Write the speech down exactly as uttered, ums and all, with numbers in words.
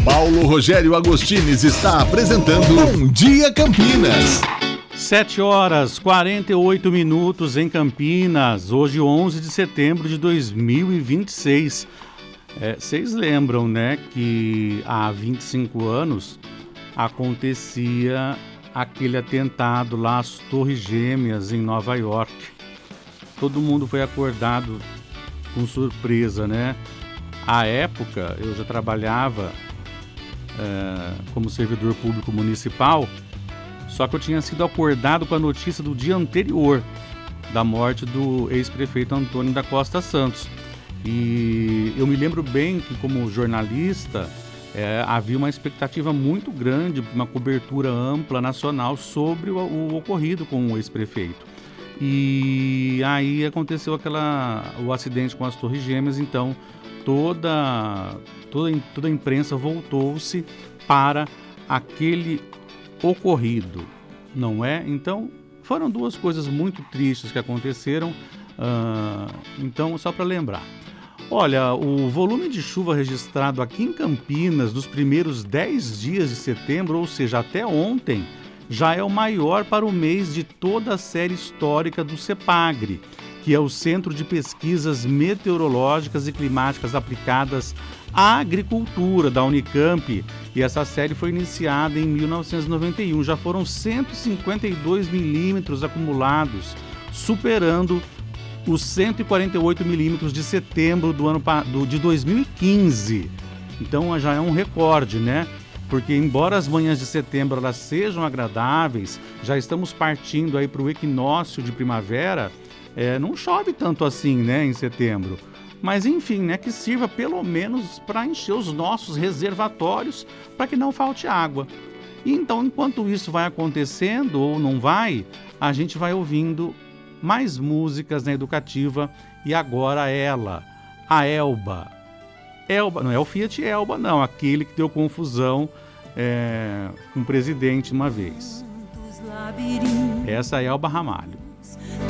Paulo Rogério Agostines está apresentando Bom Dia Campinas. sete horas e quarenta e oito minutos em Campinas, hoje onze de setembro de dois mil e vinte e seis. É, vocês lembram, né, que há vinte e cinco anos acontecia aquele atentado lá às Torres Gêmeas em Nova York. Todo mundo foi acordado com surpresa, né? À época, eu já trabalhava é, como servidor público municipal, só que eu tinha sido acordado com a notícia do dia anterior da morte do ex-prefeito Antônio da Costa Santos. E eu me lembro bem que, como jornalista, é, havia uma expectativa muito grande, uma cobertura ampla nacional sobre o, o ocorrido com o ex-prefeito. E aí aconteceu aquela, o acidente com as Torres Gêmeas, então toda, toda, toda a imprensa voltou-se para aquele ocorrido, não é? Então foram duas coisas muito tristes que aconteceram, uh, então só para lembrar. Olha, o volume de chuva registrado aqui em Campinas nos primeiros dez dias de setembro, ou seja, até ontem, já é o maior para o mês de toda a série histórica do CEPAGRE, que é o Centro de Pesquisas Meteorológicas e Climáticas Aplicadas à Agricultura da Unicamp, e essa série foi iniciada em mil novecentos e noventa e um. Já foram cento e cinquenta e dois milímetros acumulados, superando os cento e quarenta e oito milímetros de setembro do ano do, de dois mil e quinze. Então já é um recorde, né? Porque embora as manhãs de setembro elas sejam agradáveis, já estamos partindo aí para o equinócio de primavera, é, não chove tanto assim, né, em setembro. Mas enfim, né, que sirva pelo menos para encher os nossos reservatórios para que não falte água. E então, enquanto isso vai acontecendo ou não vai, a gente vai ouvindo mais músicas na Educativa, e agora ela, a Elba. Elba, não é o Fiat Elba, não, aquele que deu confusão é, com o presidente uma vez. Essa é Elba Ramalho.